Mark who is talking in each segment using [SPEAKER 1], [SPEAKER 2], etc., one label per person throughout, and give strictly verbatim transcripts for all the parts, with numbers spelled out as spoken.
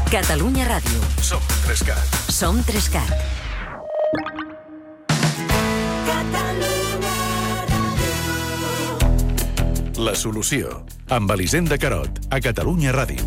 [SPEAKER 1] Catalunya Ràdio.
[SPEAKER 2] Som Trescat.
[SPEAKER 1] Som Trescat.
[SPEAKER 2] La solució. Amb Elisenda Carot, a Catalunya Ràdio.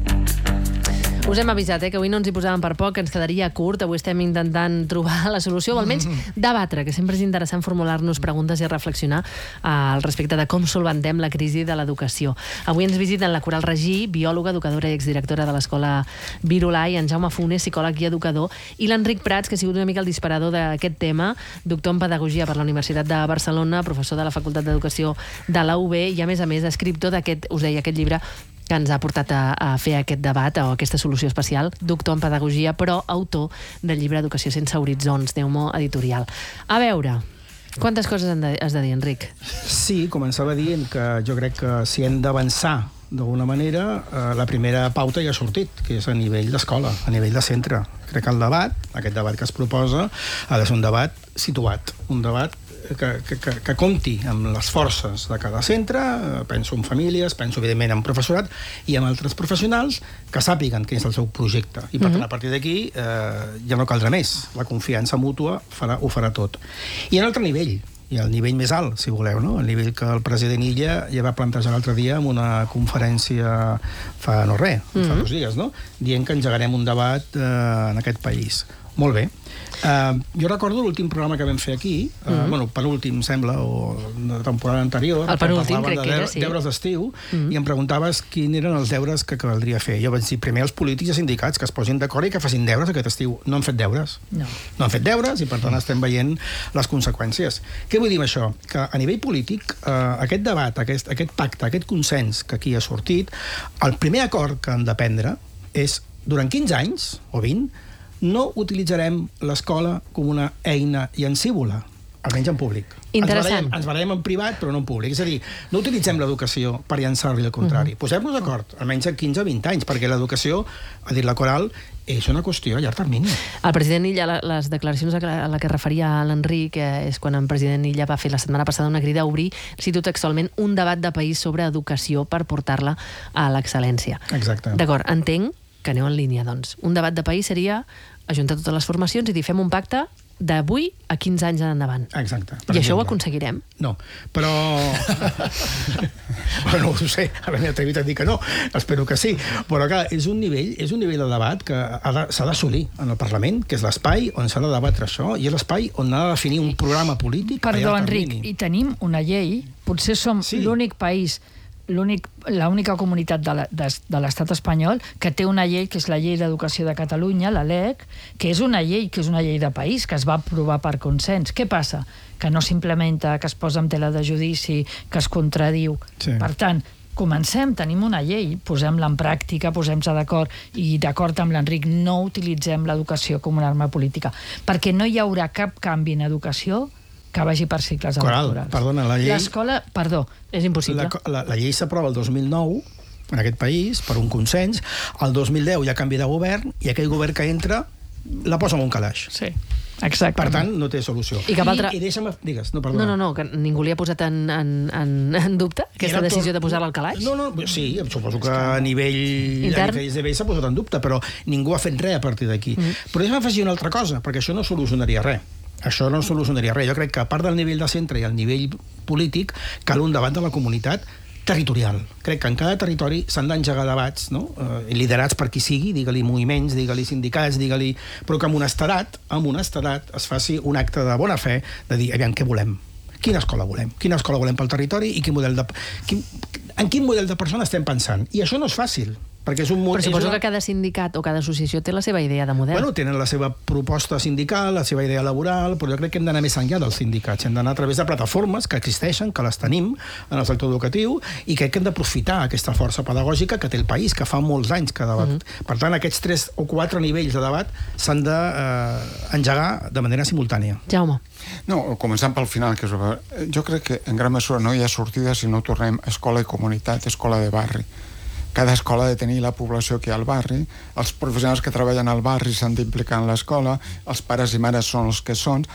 [SPEAKER 3] Us hem avisat, eh, que avui no ens hi posàvem per poc, que ens quedaria curt. Avui estem intentant trobar la solució, o almenys debatre, que sempre és interessant formular-nos preguntes i reflexionar eh, al respecte de com solventem la crisi de l'educació. Avui ens visiten la Coral Regí, biòloga, educadora i exdirectora de l'Escola Virolai, en Jaume Funes, psicòleg i educador, i l'Enric Prats, que ha sigut una mica el disparador d'aquest tema, doctor en Pedagogia per la Universitat de Barcelona, professor de la Facultat d'Educació de la U B i, a més a més, escriptor d'aquest, us deia, aquest llibre que ens ha portat a, a fer aquest debat o aquesta solució especial, doctor en Pedagogia, però autor del llibre Educació sense horitzons, Neumo Editorial. A veure, quantes coses has de dir, Enric?
[SPEAKER 4] Sí, començava dient que jo crec que si hem d'avançar d'alguna manera, eh, la primera pauta ja ha sortit, que és a nivell d'escola, a nivell de centre. Crec que el debat, aquest debat que es proposa, ha de ser un debat situat, un debat que, que, que, que compti amb les forces de cada centre, penso en famílies, penso evidentment en professorat i en altres professionals que sàpiguen quin és el seu projecte. I per tant, a partir d'aquí eh, ja no caldrà més. La confiança mútua farà, ho farà tot. I en altre nivell, i el nivell més alt, si voleu, no? El nivell que el president Illa ja va plantejar l'altre dia en una conferència fa no res, mm-hmm. fa dos dies, no? Dient que engegarem un debat eh, en aquest país. Molt bé. Uh, jo recordo l'últim programa que vam fer aquí, uh, mm-hmm. bueno, penúltim, sembla, o de temporada anterior,
[SPEAKER 3] el penúltim, crec
[SPEAKER 4] de
[SPEAKER 3] que era, sí.
[SPEAKER 4] deures d'estiu,
[SPEAKER 3] mm-hmm.
[SPEAKER 4] i em preguntaves quins eren els deures que caldria fer. Jo vaig dir, primer els polítics i sindicats que es posin d'acord i que facin deures aquest estiu. No han fet deures.
[SPEAKER 3] No.
[SPEAKER 4] No han fet deures i, per tant, estem veient les conseqüències. Què vull dir amb això? Que a nivell polític, uh, aquest debat, aquest, aquest pacte, aquest consens que aquí ha sortit, el primer acord que han de prendre és, durant quinze anys, o vint, no utilitzarem l'escola com una eina llancívola, almenys en públic.
[SPEAKER 3] Interessant.
[SPEAKER 4] Ens barallem en privat, però no en públic. És a dir, no utilitzem l'educació per llançar-li el contrari. Uh-huh. Posem-nos d'acord, almenys en quinze o vint anys, perquè l'educació, ha dit la Coral, és una qüestió a llarg termini.
[SPEAKER 3] El president Illa, les declaracions a la que referia l'Enric, és quan el president Illa va fer la setmana passada una crida a obrir, cito textualment, un debat de país sobre educació per portar-la a l'excel·lència.
[SPEAKER 4] Exacte.
[SPEAKER 3] D'acord, entenc que aneu en línia, doncs. Un debat de país seria ajuntar totes les formacions i dir, fem un pacte d'avui a quinze anys en endavant.
[SPEAKER 4] Exacte.
[SPEAKER 3] I això ho aconseguirem?
[SPEAKER 4] No, però... bueno, no ho sé, a veure, m'he atrevit a dir que no, espero que sí, però clar, és un nivell, és un nivell de debat que s'ha d'assolir en el Parlament, que és l'espai on s'ha de debatre això, i és l'espai on ha de definir un programa polític.
[SPEAKER 5] Perdó, Enric, i tenim una llei, potser som sí. l'únic país l'única comunitat de l'estat espanyol que té una llei que és la Llei d'Educació de Catalunya, la L E C, que és una llei que és una llei de país, que es va aprovar per consens. Què passa? Que no s'implementa, que es posa en tela de judici, que es contradiu. Sí. Per tant, comencem, tenim una llei, posem-la en pràctica, posem-se d'acord, i d'acord amb l'Enric, no utilitzem l'educació com una arma política, perquè no hi haurà cap canvi en educació que vagi per cicles
[SPEAKER 4] Coral,
[SPEAKER 5] electorals.
[SPEAKER 4] Perdona, la llei...
[SPEAKER 5] L'escola, perdó,
[SPEAKER 3] és impossible.
[SPEAKER 4] La, la, la llei s'aprova el dos mil nou en aquest país per un consens, el dos mil deu hi ha canvi de govern i aquell govern que entra la posa en un calaix.
[SPEAKER 5] Sí, exactament.
[SPEAKER 4] Per tant, no té solució.
[SPEAKER 3] I cap altra...
[SPEAKER 4] I, i deixa'm... Digues, no, perdona.
[SPEAKER 3] No, no, no, que ningú li ha posat en, en, en, en dubte aquesta
[SPEAKER 4] Era
[SPEAKER 3] decisió
[SPEAKER 4] tot...
[SPEAKER 3] de posar-la al calaix?
[SPEAKER 4] No, no, sí, suposo que a nivell...
[SPEAKER 3] Intern?
[SPEAKER 4] A nivell de bé s'ha posat en dubte, però ningú ha fet res a partir d'aquí. Mm. Però deixa'm afegir una altra cosa, perquè això no solucionaria res. Això no solucionaria res. Jo crec que a part del nivell de centre i el nivell polític cal un debat de la comunitat territorial. Crec que en cada territori s'han d'engegar debats, no? eh, liderats per qui sigui, digue-li moviments, digue-li sindicats, digue-li... però que amb honestedat, amb honestedat es faci un acte de bona fe de dir, aviam, què volem? Quina escola volem? Quina escola volem pel territori i quin model de... Quin... en quin model de persona estem pensant? I això no és fàcil. Perquè és un
[SPEAKER 3] Però suposo
[SPEAKER 4] una...
[SPEAKER 3] que cada sindicat o cada associació té la seva idea de model.
[SPEAKER 4] Bueno, tenen la seva proposta sindical, la seva idea laboral, però jo crec que hem d'anar més enllà dels sindicats. Hem d'anar a través de plataformes que existeixen, que les tenim en el sector educatiu, i crec que hem d'aprofitar aquesta força pedagògica que té el país, que fa molts anys que debat. Mm-hmm. Per tant, aquests tres o quatre nivells de debat s'han d'engegar eh, de manera simultània.
[SPEAKER 3] Jaume.
[SPEAKER 6] No, començant pel final, que és... jo crec que en gran mesura no hi ha sortida si no tornem escola i comunitat, escola de barri. Cada escola ha de tenir la població que hi ha al barri, els professionals que treballen al barri s'han d'implicar en l'escola, els pares i mares són els que són,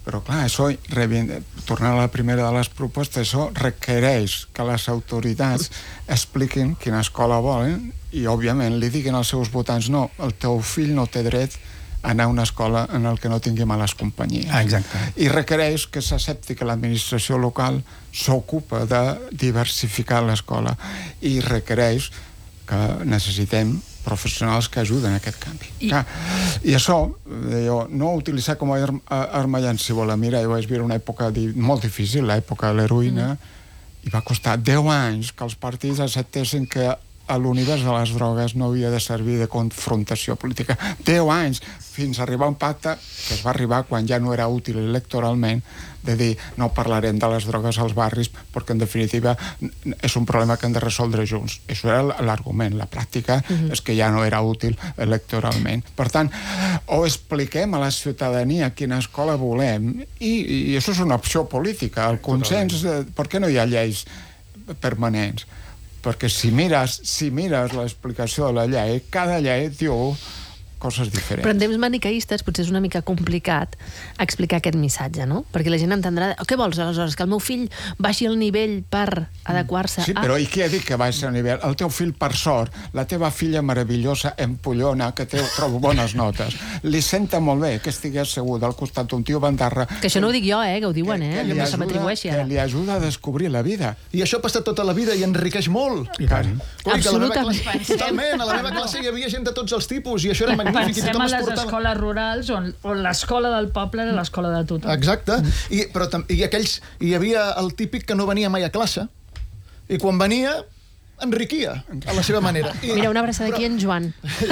[SPEAKER 6] Però, clar, això, tornant a la primera de les propostes, això requereix que les autoritats expliquin quina escola volen i, òbviament, li diguin als seus votants no, el teu fill no té dret a anar a una escola en el que no tingui males companyies.
[SPEAKER 4] Ah, exacte.
[SPEAKER 6] I requereix que s'accepti que l'administració local s'ocupa de diversificar l'escola i requereix que necessitem professionals que ajuden a aquest canvi. I, Clar, i això, jo, no utilitzar com a arma llancívola. Mira, jo vaig viure una època di- molt difícil, l'època de l'heroïna, mm. i va costar deu anys que els partits acceptessin que a l'univers de les drogues no havia de servir de confrontació política. Deu anys, fins a arribar a un pacte que es va arribar quan ja no era útil electoralment, de dir, no parlarem de les drogues als barris perquè en definitiva és un problema que hem de resoldre junts. Això era l'argument. La pràctica uh-huh. és que ja no era útil electoralment. Per tant, o expliquem a la ciutadania quina escola volem i, i això és una opció política. El consens, eh, per què no hi ha lleis permanents? Perquè si mires, si mires l'explicació de la llei, cada llei diu coses diferents.
[SPEAKER 3] Però en temps maniqueistes potser és una mica complicat explicar aquest missatge, no? Perquè la gent entendrà... Què vols, aleshores? Que el meu fill baixi el nivell per adequar-se
[SPEAKER 6] sí, a... Sí, però i qui ha dit que baixi el nivell? El teu fill, per sort, la teva filla meravellosa, empollona, que té, trobo bones notes, li senta molt bé que estigui assegut al costat d'un tio bandarra...
[SPEAKER 3] Que això no ho dic jo, eh? Que ho diuen, eh?
[SPEAKER 6] Que, que,
[SPEAKER 3] no se m'atribueixi ara.
[SPEAKER 6] Que li ajuda a descobrir la vida.
[SPEAKER 7] I això ha passat tota la vida i enriqueix molt.
[SPEAKER 4] I tant.
[SPEAKER 7] Coi, que a la meva
[SPEAKER 3] Absolutament.
[SPEAKER 7] classe- Totalment, a la meva classe hi havia gent de tots els tipus i això era magnífic. I
[SPEAKER 5] Pensem
[SPEAKER 7] tothom
[SPEAKER 5] a
[SPEAKER 7] es
[SPEAKER 5] les
[SPEAKER 7] portava...
[SPEAKER 5] escoles rurals on, on l'escola del poble era l'escola de tothom.
[SPEAKER 7] Exacte. I, però tam- i aquells... Hi havia el típic que no venia mai a classe i quan venia enriquia a la seva manera. I,
[SPEAKER 3] Mira, una abraçada aquí en Joan.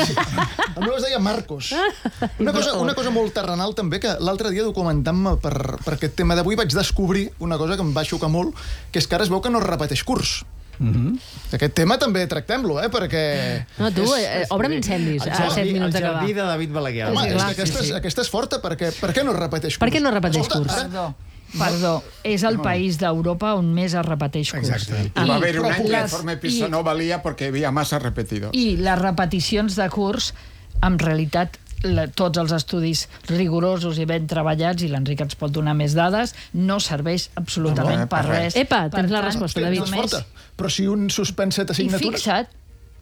[SPEAKER 7] el meu es deia Marcos. Una cosa, una cosa molt terrenal també, que l'altre dia documentant-me per, per aquest tema d'avui vaig descobrir una cosa que em va xocar molt, que és que ara es veu que no es repeteix curs. Mm-hmm. Aquest tema també tractem-lo, eh, perquè...
[SPEAKER 3] No, tu, eh, obre'm incendis a set minuts d'acabar.
[SPEAKER 8] El jardí de David Balaguer.
[SPEAKER 7] Home,
[SPEAKER 3] Sí,
[SPEAKER 7] és
[SPEAKER 3] clar,
[SPEAKER 7] que aquesta,
[SPEAKER 3] sí, sí.
[SPEAKER 7] És, aquesta és forta, perquè per què no es repeteix curs?
[SPEAKER 3] Per què no es repeteix
[SPEAKER 7] Escolta,
[SPEAKER 3] curs?
[SPEAKER 7] ara-
[SPEAKER 5] Perdó, perdó. És el país d'Europa on més es repeteix curs.
[SPEAKER 4] Exacte.
[SPEAKER 6] I va haver un
[SPEAKER 7] però
[SPEAKER 6] any que
[SPEAKER 5] les-
[SPEAKER 6] l'informe PISA
[SPEAKER 5] i-
[SPEAKER 6] no valia perquè hi havia massa repetidors.
[SPEAKER 5] I les repeticions de curs, en realitat, la, tots els estudis rigorosos i ben treballats, i l'Enric ens pot donar més dades, no serveix absolutament
[SPEAKER 6] No, no,
[SPEAKER 5] per
[SPEAKER 6] per
[SPEAKER 5] res.
[SPEAKER 3] Epa,
[SPEAKER 5] Per
[SPEAKER 3] tens la
[SPEAKER 5] tant,
[SPEAKER 3] resposta,
[SPEAKER 7] Hòstia,
[SPEAKER 3] David.
[SPEAKER 7] no és
[SPEAKER 5] només-
[SPEAKER 7] forta. Però si un suspèn set
[SPEAKER 5] I
[SPEAKER 7] assignatures...
[SPEAKER 5] fixa't,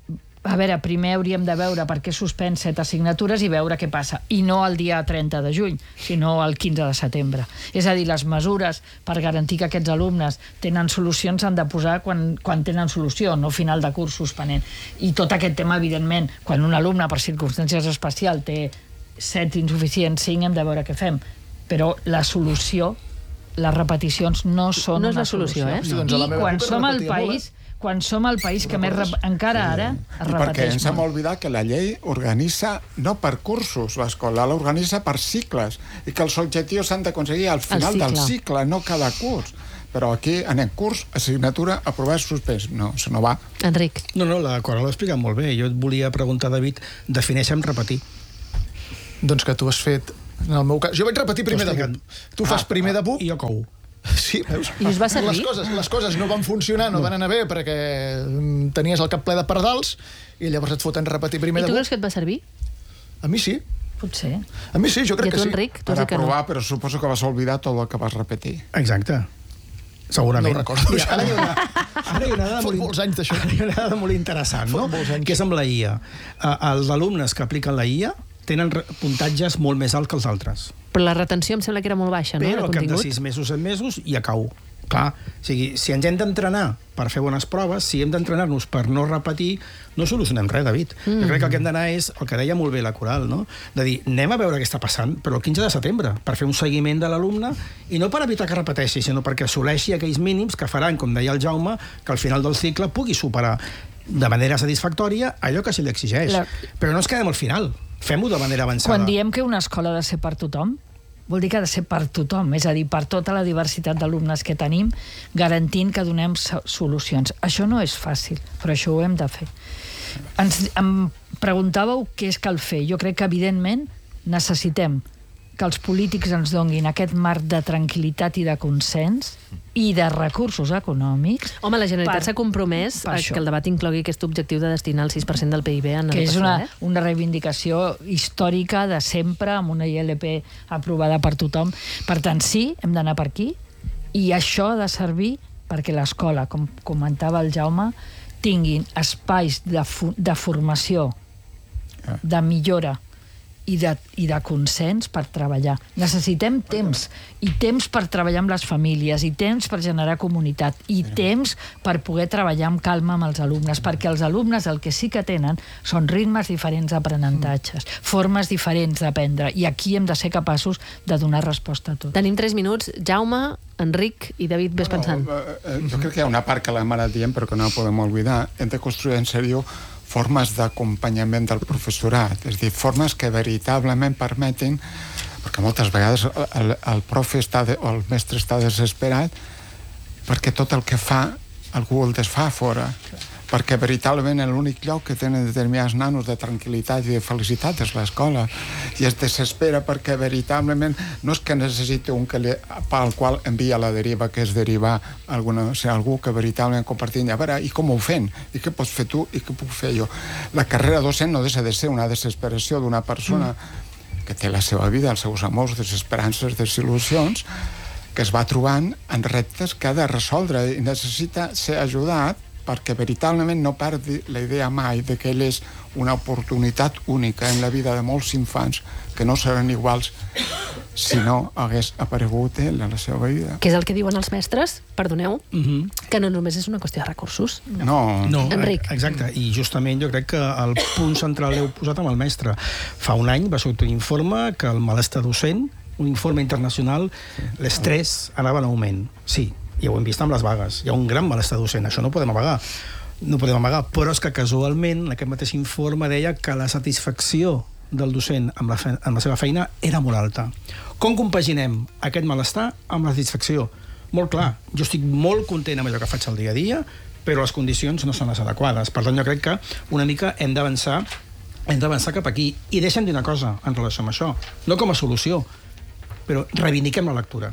[SPEAKER 5] a veure, primer hauríem de veure per què suspèn set assignatures i veure què passa. I no el dia trenta de juny, sinó el quinze de setembre. És a dir, les mesures per garantir que aquests alumnes tenen solucions s'han de posar quan, quan tenen solució, no final de curs suspenent. I tot aquest tema, evidentment, quan un alumne per circumstàncies especials té set insuficients, cinc, hem de veure què fem. Però la solució, les repeticions no són
[SPEAKER 3] No és
[SPEAKER 5] una
[SPEAKER 3] la solució, eh?
[SPEAKER 7] Sí, doncs a la
[SPEAKER 5] I
[SPEAKER 7] meva
[SPEAKER 5] quan
[SPEAKER 7] època
[SPEAKER 5] som el
[SPEAKER 7] repetia molt,
[SPEAKER 5] país, quan som el país que més rep... encara ara es
[SPEAKER 6] I perquè
[SPEAKER 5] repeteix
[SPEAKER 6] ens hem
[SPEAKER 5] molt.
[SPEAKER 6] oblidat que la llei organitza no per cursos l'escola, l'organitza per cicles i que els objectius s'han d'aconseguir al final
[SPEAKER 3] cicle.
[SPEAKER 6] del cicle, no cada curs. Però aquí anem curs, assignatura, aprovat, suspès. No, això no va.
[SPEAKER 3] Enric.
[SPEAKER 4] No, no, la Cora l'ha explicat molt bé. Jo et volia preguntar, David, defineixa'm repetir.
[SPEAKER 7] Doncs que tu has fet... En el meu cas... Jo vaig repetir primer de
[SPEAKER 4] T'ho he
[SPEAKER 7] B U P. Tu fas primer de B U P...
[SPEAKER 4] I jo cou.
[SPEAKER 7] Sí, veus?
[SPEAKER 3] I us va servir?
[SPEAKER 7] Les coses, les coses no van funcionar, no, no van anar bé, perquè mm, tenies el cap ple de pardals i llavors et foten repetir primer
[SPEAKER 3] I tu
[SPEAKER 7] de B U
[SPEAKER 3] creus que et va servir?
[SPEAKER 7] P. A mi sí.
[SPEAKER 5] Potser.
[SPEAKER 7] A mi sí, jo
[SPEAKER 3] I
[SPEAKER 7] crec
[SPEAKER 3] a tu,
[SPEAKER 7] que sí.
[SPEAKER 3] Enric? Tu
[SPEAKER 6] Per
[SPEAKER 3] has dit que no.
[SPEAKER 6] aprovar, però suposo que vas oblidar tot el que vas repetir.
[SPEAKER 4] Exacte. Segurament.
[SPEAKER 7] No ho recordo.
[SPEAKER 4] Mira, ara hi ha una, ara hi ha una dada
[SPEAKER 7] Fot
[SPEAKER 4] molt,
[SPEAKER 7] molts anys d'això.
[SPEAKER 4] ara hi ha una dada molt interessant, no?
[SPEAKER 7] Fot molts anys.
[SPEAKER 4] Que és amb la I A. Uh, els alumnes que apliquen la I A tenen re- puntatges molt més alts que els altres.
[SPEAKER 3] Però la retenció em sembla que era molt baixa, no?
[SPEAKER 4] Però
[SPEAKER 3] de
[SPEAKER 4] al cap de
[SPEAKER 3] contingut.
[SPEAKER 4] sis mesos, set mesos, ja cau. Clar, o sigui, si ens hem d'entrenar per fer bones proves, si hem d'entrenar-nos per no repetir, no solucionem res, David. Mm. Jo crec que el que hem d'anar és, el que deia molt bé la Coral, no? De dir, anem a veure què està passant, però el quinze de setembre, per fer un seguiment de l'alumne, i no per evitar que repeteixi, sinó perquè assoleixi aquells mínims que faran, com deia el Jaume, que al final del cicle pugui superar de manera satisfactòria allò que se li exigeix.
[SPEAKER 5] La-
[SPEAKER 4] Però no ens quedem al final, fem-ho de manera avançada.
[SPEAKER 5] Quan diem que una escola ha de ser per tothom, vol dir que ha de ser per tothom, és a dir, per tota la diversitat d'alumnes que tenim, garantint que donem so- solucions. Això no és fàcil, però això ho hem de fer. Ens, em preguntàveu què és cal fer. Jo crec que, evidentment, necessitem que els polítics ens donguin aquest marc de tranquil·litat i de consens i de recursos econòmics.
[SPEAKER 3] Home, la Generalitat
[SPEAKER 5] per-
[SPEAKER 3] s'ha compromès
[SPEAKER 5] per
[SPEAKER 3] a
[SPEAKER 5] això.
[SPEAKER 3] que el debat inclogui aquest objectiu de destinar el sis per cent del P I B en
[SPEAKER 5] Que és
[SPEAKER 3] educació.
[SPEAKER 5] una,
[SPEAKER 3] eh?
[SPEAKER 5] una reivindicació històrica de sempre, amb una I L P aprovada per tothom. Per tant, sí, hem d'anar per aquí, i això ha de servir perquè l'escola, com comentava el Jaume, tinguin espais de, fu- de formació, de millora i de, i de consens per treballar. Necessitem temps, i temps per treballar amb les famílies, i temps per generar comunitat, i temps per poder treballar amb calma amb els alumnes, perquè els alumnes el que sí que tenen són ritmes diferents d'aprenentatges, formes diferents d'aprendre, i aquí hem de ser capaços de donar resposta a tot.
[SPEAKER 3] Tenim tres minuts. Jaume, Enric i David, ves pensant.
[SPEAKER 6] No, eh, eh, jo crec que hi ha una part que l'hem anat dient, però que no la podem oblidar. Hem de construir en sèrio formes d'acompanyament del professorat, és a dir, formes que veritablement permetin, perquè moltes vegades el, el profe està de, o el mestre està desesperat perquè tot el que fa algú el desfà a fora, perquè veritablement l'únic lloc que tenen determinats nanos de tranquil·litat i de felicitat és l'escola, i es desespera perquè veritablement no és que necessiti un que li, pel qual envia la deriva, que és derivar alguna, o sigui, algú que veritablement compartint, a veure, i com ho fem? I què pots fer tu? I què puc fer jo? La carrera docent no deixa de ser una desesperació d'una persona mm. que té la seva vida, els seus amors, desesperances, desil·lusions, que es va trobant en reptes que ha de resoldre i necessita ser ajudat perquè veritablement no perdi la idea mai de que ell és una oportunitat única en la vida de molts infants que no seran iguals si no hagués aparegut ell en la seva vida.
[SPEAKER 3] Què és el que diuen els mestres? Perdoneu,
[SPEAKER 4] Uh -huh.
[SPEAKER 3] que no només és una qüestió de recursos.
[SPEAKER 6] No.
[SPEAKER 4] No,
[SPEAKER 3] Enric.
[SPEAKER 4] exacte, i justament jo crec que el punt central l'heu posat amb el mestre. Fa un any va sortir un informe que el malestar docent, un informe internacional, l'estrès anava en augment. Sí, ja ho hem vist amb les vagues. Hi ha un gran malestar docent, això no ho podem amagar. No ho podem amagar, però és que casualment aquest mateix informe deia que la satisfacció del docent amb la, fe amb la seva feina era molt alta. Com compaginem aquest malestar amb la satisfacció? Molt clar, jo estic molt content amb allò que faig al dia a dia, però les condicions no són les adequades. Per tant, jo crec que una mica hem d'avançar hem d'avançar cap aquí. I deixa'm dir una cosa en relació amb això, no com a solució, però reivindiquem la lectura.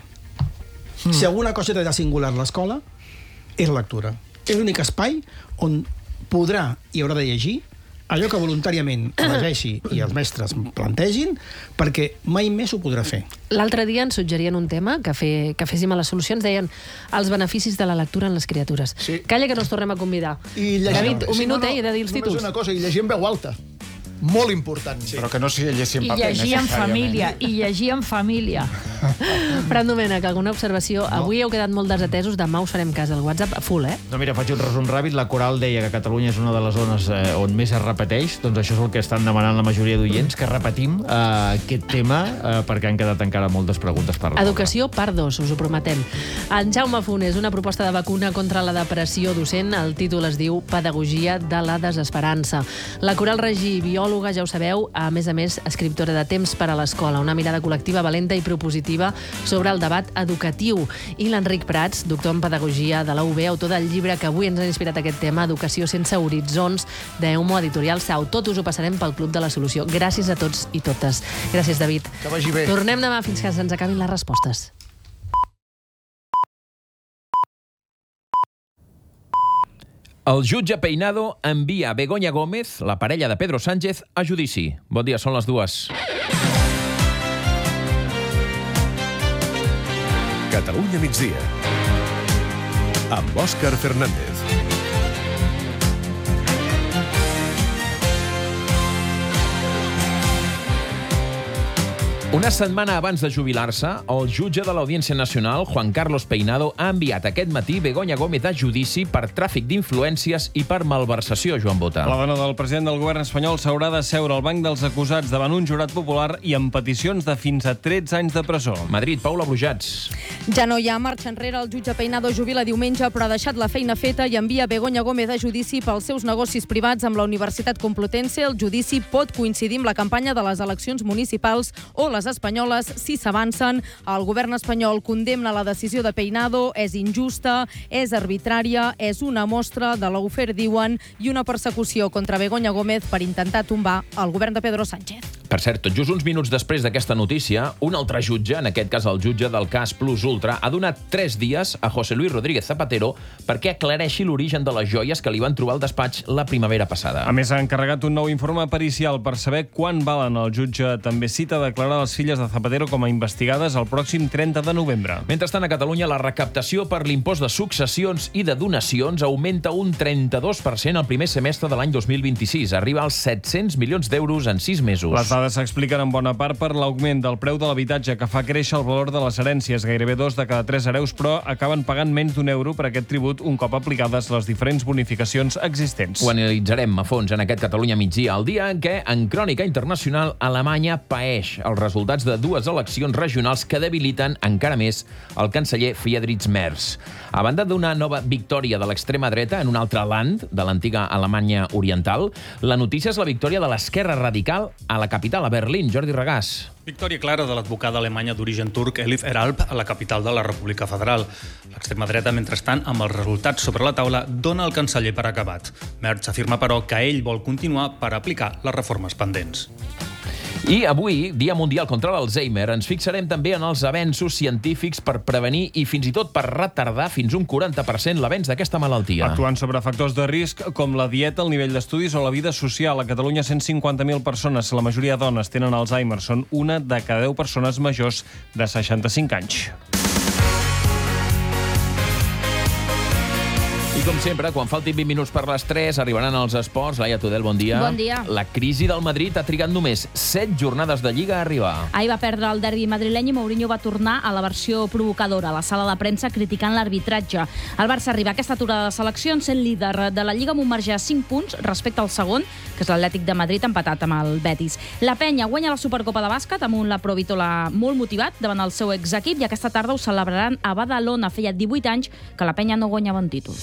[SPEAKER 4] Mm. Si alguna cosa té de singular l'escola, és la lectura. És l'únic espai on podrà i haurà de llegir allò que voluntàriament llegeixi i els mestres plantegin, perquè mai més ho podrà fer.
[SPEAKER 3] L'altre dia ens suggerien un tema que, fe, que féssim a les solucions, deien els beneficis de la lectura en les criatures.
[SPEAKER 7] Sí.
[SPEAKER 3] Calla que no us tornem a convidar.
[SPEAKER 7] I llegim,
[SPEAKER 3] David, un
[SPEAKER 7] sí,
[SPEAKER 3] minut,
[SPEAKER 7] no, no,
[SPEAKER 3] eh, he de dir els
[SPEAKER 7] només
[SPEAKER 3] títols.
[SPEAKER 7] una cosa, i llegir en veu alta. Molt important. Sí.
[SPEAKER 6] Però que no sigui llegir en
[SPEAKER 5] I
[SPEAKER 6] paper,
[SPEAKER 5] llegir en
[SPEAKER 6] necessàriament.
[SPEAKER 5] família, i llegir en família.
[SPEAKER 3] Fran Domènech, alguna observació? No. Avui heu quedat molt desatesos, demà us farem cas al WhatsApp a full, eh?
[SPEAKER 8] No, mira, faig un resum ràpid. La Coral deia que Catalunya és una de les zones eh, on més es repeteix. Doncs això és el que estan demanant la majoria d'oients, que repetim eh, aquest tema, eh, perquè han quedat encara moltes preguntes per resoldre.
[SPEAKER 3] Educació, part dos, us ho prometem. En Jaume Funes, una proposta de vacuna contra la depressió docent. El títol es diu Pedagogia de la desesperança. La Coral Regí, biòloga, ja ho sabeu, a més a més, escriptora de Temps per a l'escola, una mirada col·lectiva valenta i propositiva sobre el debat educatiu. I l'Enric Prats, doctor en Pedagogia de la U B, autor del llibre que avui ens ha inspirat aquest tema, Educació sense horitzons, d'Eumo Editorial Sau. Tot us ho passarem pel Club de la Solució. Gràcies a tots i totes. Gràcies, David.
[SPEAKER 7] Que vagi bé.
[SPEAKER 3] Tornem demà fins que se'ns acabin les respostes.
[SPEAKER 9] El jutge Peinado envia Begoña Gómez, la parella de Pedro Sánchez, a judici. Bon dia, són les dues.
[SPEAKER 2] Catalunya migdia. Amb Òscar Fernández.
[SPEAKER 9] Una setmana abans de jubilar-se, el jutge de l'Audiència Nacional, Juan Carlos Peinado, ha enviat aquest matí Begoña Gómez a judici per tràfic d'influències i per malversació, Joan Bota.
[SPEAKER 10] La dona del president del govern espanyol s'haurà de seure al banc dels acusats davant un jurat popular i amb peticions de fins a tretze anys de presó.
[SPEAKER 9] Madrid, Paula Brujats.
[SPEAKER 11] Ja no hi ha marxa enrere. El jutge Peinado jubila diumenge, però ha deixat la feina feta i envia Begoña Gómez a judici pels seus negocis privats amb la Universitat Complutense. El judici pot coincidir amb la campanya de les eleccions municipals o les espanyoles si s'avancen. El govern espanyol condemna la decisió de Peinado, és injusta, és arbitrària, és una mostra de l'aufer, diuen, i una persecució contra Begoña Gómez per intentar tombar el govern de Pedro Sánchez.
[SPEAKER 9] Per cert, tot just uns minuts després d'aquesta notícia, un altre jutge, en aquest cas el jutge del cas Plus Ultra, ha donat tres dies a José Luis Rodríguez Zapatero perquè aclareixi l'origen de les joies que li van trobar al despatx la primavera passada.
[SPEAKER 10] A més, ha encarregat un nou informe pericial per saber quan valen. El jutge també cita declarar les filles de Zapatero com a investigades el pròxim trenta de novembre.
[SPEAKER 9] Mentrestant, a Catalunya, la recaptació per l'impost de successions i de donacions augmenta un trenta-dos per cent al primer semestre de l'any dos mil vint-i-sis. Arriba als set-cents milions d'euros en sis mesos.
[SPEAKER 10] Les dades s'expliquen en bona part per l'augment del preu de l'habitatge, que fa créixer el valor de les herències. Gairebé dos de cada tres hereus, però, acaben pagant menys d'un euro per aquest tribut un cop aplicades les diferents bonificacions existents.
[SPEAKER 9] Ho analitzarem a fons en aquest Catalunya migdia, el dia en què, en crònica internacional, Alemanya paeix els resultats de dues eleccions regionals que debiliten encara més el canceller Friedrich Merz. A banda d'una nova victòria de l'extrema dreta en un altre land de l'antiga Alemanya oriental, la notícia és la victòria de l'esquerra radical a la capital, a Berlín. Jordi Regàs.
[SPEAKER 12] Victòria clara de l'advocada alemanya d'origen turc Elif Eralp a la capital de la República Federal. L'extrema dreta, mentrestant, amb els resultats sobre la taula, dona el canceller per acabat. Merz afirma, però, que ell vol continuar per aplicar les reformes pendents.
[SPEAKER 9] I avui, Dia Mundial contra l'Alzheimer, ens fixarem també en els avenços científics per prevenir i fins i tot per retardar fins un quaranta per cent l'avenç d'aquesta malaltia.
[SPEAKER 10] Actuant sobre factors de risc com la dieta, el nivell d'estudis o la vida social. A Catalunya, cent cinquanta mil persones, la majoria de dones, tenen Alzheimer. Són una de cada deu persones majors de seixanta-cinc anys.
[SPEAKER 9] I com sempre, quan faltin vint minuts per les tres, arribaran els esports. Laia Tudel, bon dia.
[SPEAKER 11] Bon dia.
[SPEAKER 9] La crisi del Madrid ha trigat només set jornades de Lliga a arribar.
[SPEAKER 13] Ahir va perdre el derbi madrileny i Mourinho va tornar a la versió provocadora, a la sala de premsa criticant l'arbitratge. El Barça arriba a aquesta aturada de seleccions sent líder de la Lliga amb un marge a cinc punts respecte al segon, que és l'Atlètic de Madrid, empatat amb el Betis. La Penya guanya la Supercopa de bàsquet amb un La Provítola molt motivat davant el seu exequip i aquesta tarda ho celebraran a Badalona. Feia divuit anys que la Penya no guanyava un títol.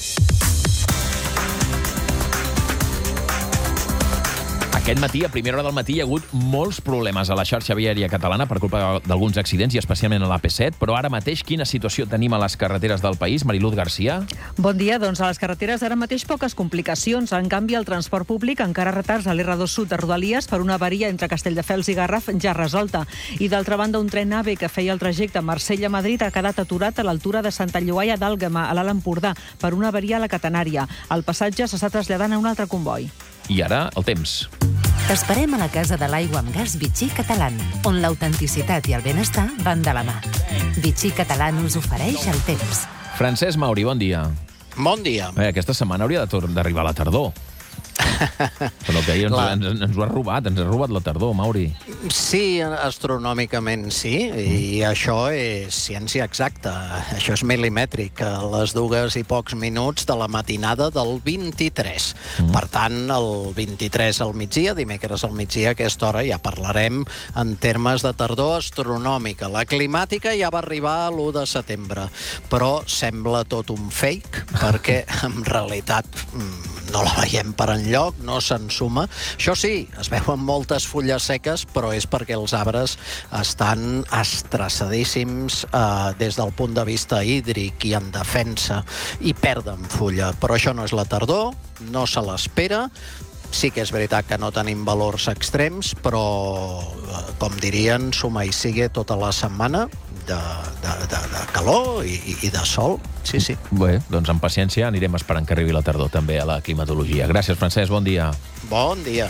[SPEAKER 9] Aquest matí, a primera hora del matí, hi ha hagut molts problemes a la xarxa viària catalana per culpa d'alguns accidents, i especialment a l'A P set, però ara mateix quina situació tenim a les carreteres del país? Mariluz Garcia.
[SPEAKER 14] Bon dia. Doncs a les carreteres ara mateix poques complicacions. En canvi, el transport públic encara retards a l'R dos Sud de Rodalies per una avaria entre Castelldefels i Garraf ja resolta. I d'altra banda, un tren AVE que feia el trajecte Marsella-Madrid ha quedat aturat a l'altura de Santa Llogaia d'Àlguema, a l'Alt Empordà, per una avaria a la catenària. El passatge s'està traslladant a un altre comboi.
[SPEAKER 9] I ara, el temps.
[SPEAKER 1] T'esperem a la Casa de l'Aigua amb Gas Vichy Catalán, on l'autenticitat i el benestar van de la mà. Vichy Catalán us ofereix el temps.
[SPEAKER 9] Francesc Mauri, bon dia.
[SPEAKER 15] Bon dia.
[SPEAKER 9] Bé, aquesta setmana hauria d'arribar la tardor. Però que ahir ens, la... ens, ens ho ha robat, ens ha robat la tardor, Mauri.
[SPEAKER 15] Sí, astronòmicament sí, i això és ciència exacta. Això és milimètric, a les dues i pocs minuts de la matinada del vint-i-tres. Mm. Per tant, el vint-i-tres al migdia, dimecres al migdia, a aquesta hora ja parlarem en termes de tardor astronòmica. La climàtica ja va arribar a l'u de setembre, però sembla tot un fake, perquè en realitat no la veiem per enlloc, no se'n suma. Això sí, es veuen moltes fulles seques, però és perquè els arbres estan estressadíssims eh, des del punt de vista hídric i en defensa, i perden fulla. Però això no és la tardor, no se l'espera. Sí que és veritat que no tenim valors extrems, però, com dirien, suma i sigue tota la setmana de, de, de, de calor i, i de sol. Sí, sí.
[SPEAKER 9] Bé, doncs amb paciència anirem esperant que arribi la tardor també a la climatologia. Gràcies, Francesc, bon dia.
[SPEAKER 15] Bon dia.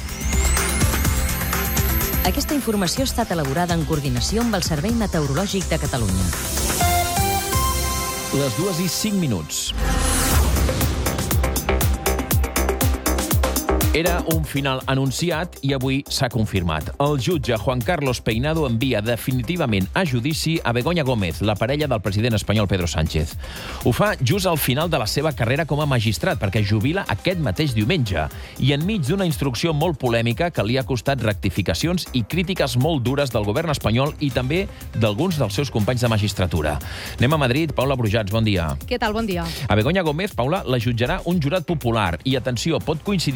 [SPEAKER 1] Aquesta informació ha estat elaborada en coordinació amb el Servei Meteorològic de Catalunya.
[SPEAKER 9] Les dues i cinc minuts. Era un final anunciat i avui s'ha confirmat. El jutge Juan Carlos Peinado envia definitivament a judici a Begoña Gómez, la parella del president espanyol Pedro Sánchez. Ho fa just al final de la seva carrera com a magistrat, perquè jubila aquest mateix diumenge, i enmig d'una instrucció molt polèmica que li ha costat rectificacions i crítiques molt dures del govern espanyol i també d'alguns dels seus companys de magistratura. Anem a Madrid. Paula Brujats, bon dia.
[SPEAKER 11] Què tal? Bon dia.
[SPEAKER 9] A Begoña Gómez, Paula, la jutjarà un jurat popular i, atenció, pot coincidir de ple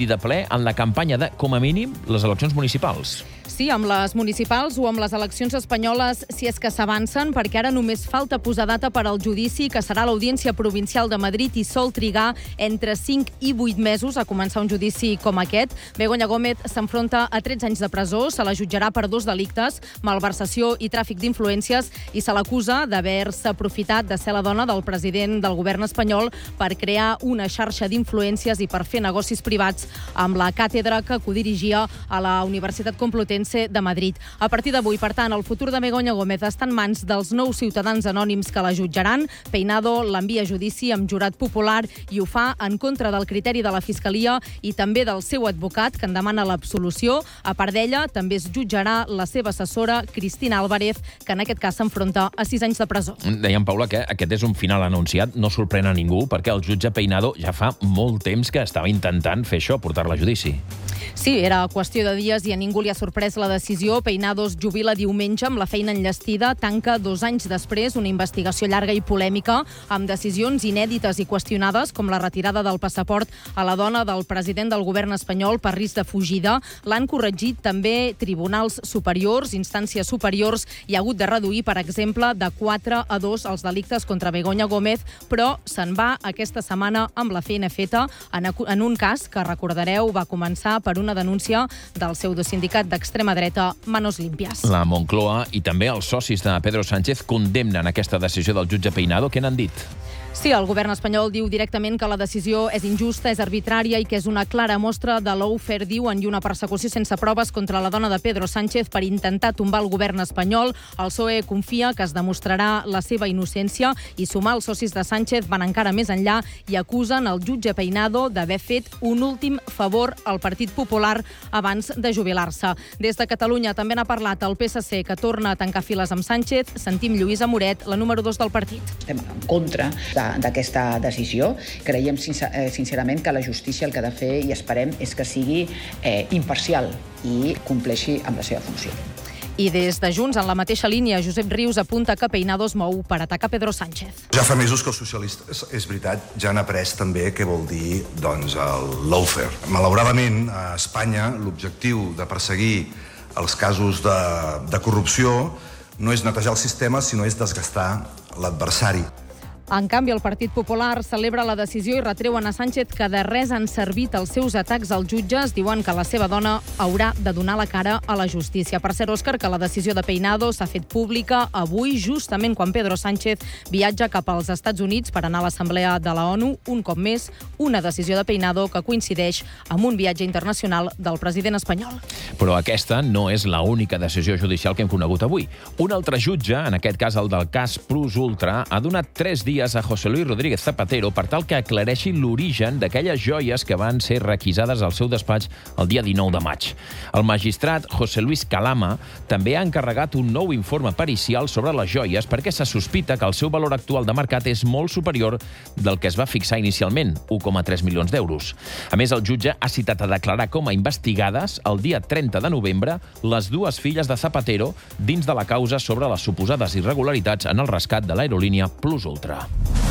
[SPEAKER 9] en la campanya de, com a mínim, les eleccions municipals.
[SPEAKER 11] Sí, amb les municipals o amb les eleccions espanyoles, si és que s'avancen, perquè ara només falta posar data per al judici, que serà l'Audiència Provincial de Madrid, i sol trigar entre cinc i vuit mesos a començar un judici com aquest. Begoña Gómez s'enfronta a tretze anys de presó, se la jutjarà per dos delictes, malversació i tràfic d'influències, i se l'acusa d'haver-se aprofitat de ser la dona del president del govern espanyol per crear una xarxa d'influències i per fer negocis privats amb la càtedra que codirigia a la Universitat Complutense de Madrid. A partir d'avui, per tant, el futur de Begoña Gómez està en mans dels nous ciutadans anònims que la jutjaran. Peinado l'envia a judici amb jurat popular i ho fa en contra del criteri de la Fiscalia i també del seu advocat, que en demana l'absolució. A part d'ella, també es jutjarà la seva assessora, Cristina Álvarez, que en aquest cas s'enfronta a sis anys de presó.
[SPEAKER 9] Dèiem, Paula, que aquest és un final anunciat. No sorprèn a ningú, perquè el jutge Peinado ja fa molt temps que estava intentant fer això, portar-la a judici.
[SPEAKER 11] Sí, era qüestió de dies i a ningú li ha sorprès la decisió. Peinado es jubila diumenge amb la feina enllestida, tanca dos anys després una investigació llarga i polèmica amb decisions inèdites i qüestionades, com la retirada del passaport a la dona del president del govern espanyol per risc de fugida. L'han corregit també tribunals superiors, instàncies superiors, i ha hagut de reduir, per exemple, de quatre a dos els delictes contra Begoña Gómez, però se'n va aquesta setmana amb la feina feta en un cas que, recordareu, va començar per una denúncia del pseudosindicat d'extrema dreta Manos Limpias.
[SPEAKER 9] La Moncloa i també els socis de Pedro Sánchez condemnen aquesta decisió del jutge Peinado. Què n'han dit?
[SPEAKER 11] Sí, el govern espanyol diu directament que la decisió és injusta, és arbitrària i que és una clara mostra de lawfare, diuen, i una persecució sense proves contra la dona de Pedro Sánchez per intentar tombar el govern espanyol. El P S O E confia que es demostrarà la seva innocència i sumar els socis de Sánchez van encara més enllà i acusen el jutge Peinado d'haver fet un últim favor al Partit Popular abans de jubilar-se. Des de Catalunya també n'ha parlat el P S C, que torna a tancar files amb Sánchez. Sentim Lluïsa Moret, la número dos del partit.
[SPEAKER 16] Estem en contra de d'aquesta decisió. Creiem sincerament que la justícia el que ha de fer, i esperem, és que sigui eh, imparcial i compleixi amb la seva funció.
[SPEAKER 11] I des de Junts, en la mateixa línia, Josep Rius apunta que Peinado es mou per atacar Pedro Sánchez.
[SPEAKER 17] Ja fa mesos que els socialistes, és veritat, ja han après també què vol dir doncs, el lawfare. Malauradament, a Espanya, l'objectiu de perseguir els casos de, de corrupció no és netejar el sistema, sinó és desgastar l'adversari.
[SPEAKER 11] En canvi, el Partit Popular celebra la decisió i retreuen a Sánchez que de res han servit els seus atacs als jutges. Diuen que la seva dona haurà de donar la cara a la justícia. Per cert, Òscar, que la decisió de Peinado s'ha fet pública avui, justament quan Pedro Sánchez viatja cap als Estats Units per anar a l'Assemblea de la ONU. Un cop més, una decisió de Peinado que coincideix amb un viatge internacional del president espanyol.
[SPEAKER 9] Però aquesta no és l'única decisió judicial que hem conegut avui. Un altre jutge, en aquest cas el del cas Plus Ultra, ha donat tres dies a José Luis Rodríguez Zapatero per tal que aclareixi l'origen d'aquelles joies que van ser requisades al seu despatx el dia dinou de maig. El magistrat José Luis Calama també ha encarregat un nou informe pericial sobre les joies perquè se sospita que el seu valor actual de mercat és molt superior del que es va fixar inicialment, un coma tres milions d'euros. A més, el jutge ha citat a declarar com a investigades el dia trenta de novembre les dues filles de Zapatero dins de la causa sobre les suposades irregularitats en el rescat de l'aerolínia Plus Ultra.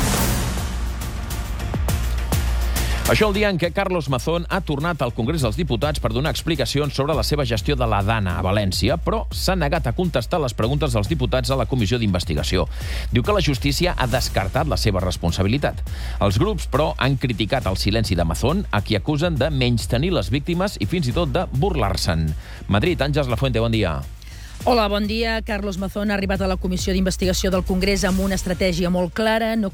[SPEAKER 9] Això el dia en què Carlos Mazón ha tornat al Congrés dels Diputats per donar explicacions sobre la seva gestió de la Dana a València, però s'ha negat a contestar les preguntes dels diputats a la comissió d'investigació. Diu que la justícia ha descartat la seva responsabilitat. Els grups, però, han criticat el silenci de Mazón, a qui acusen de menystenir les víctimes i fins i tot de burlar-se'n. Madrid, Àngels Lafuente, bon dia.
[SPEAKER 18] Hola, bon dia. Carlos Mazón ha arribat a la Comissió d'Investigació del Congrés amb una estratègia molt clara, no